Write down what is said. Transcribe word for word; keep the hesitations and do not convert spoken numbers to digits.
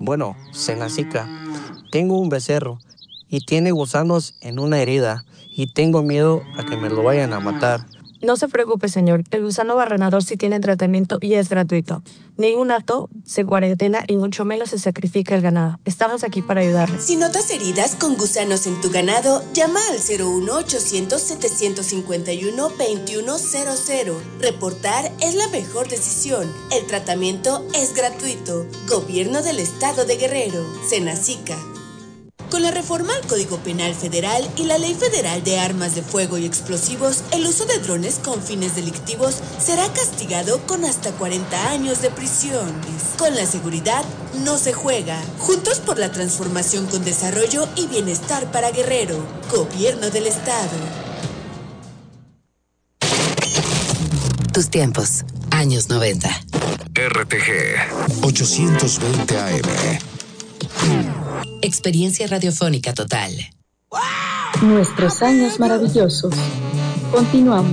Bueno, Senacica, tengo un becerro y tiene gusanos en una herida y tengo miedo a que me lo vayan a matar. No se preocupe, señor. El gusano barrenador sí tiene tratamiento y es gratuito. Ningún acto se cuarentena y mucho menos se sacrifica el ganado. Estamos aquí para ayudarle. Si notas heridas con gusanos en tu ganado, llama al cero uno ochocientos, setecientos cincuenta y uno, veintiuno cero cero. Reportar es la mejor decisión. El tratamiento es gratuito. Gobierno del Estado de Guerrero. Senacica. Con la reforma al Código Penal Federal y la Ley Federal de Armas de Fuego y Explosivos, el uso de drones con fines delictivos será castigado con hasta cuarenta años de prisión. Con la seguridad no se juega. Juntos por la transformación con desarrollo y bienestar para Guerrero. Gobierno del Estado. Tus tiempos, años noventa. R T G ochocientos veinte A M. Experiencia radiofónica total. Nuestros años maravillosos. Continuamos.